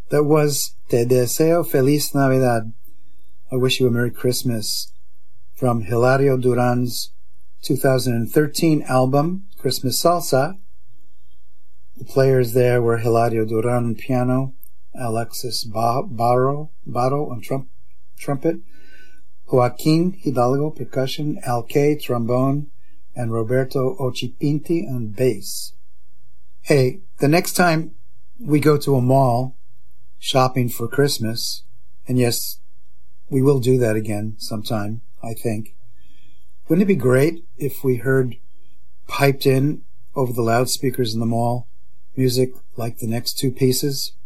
That was Te Deseo Feliz Navidad. I wish you a Merry Christmas from Hilario Duran's 2013 album, Christmas Salsa. The players there were Hilario Duran on piano, Alexis Barro on trumpet, Joaquin Hidalgo percussion, Al Kay trombone, and Roberto Ochipinti on bass. Hey, the next time we go to a mall shopping for Christmas, and yes, we will do that again sometime, I think. Wouldn't it be great if we heard piped in over the loudspeakers in the mall music like the next two pieces?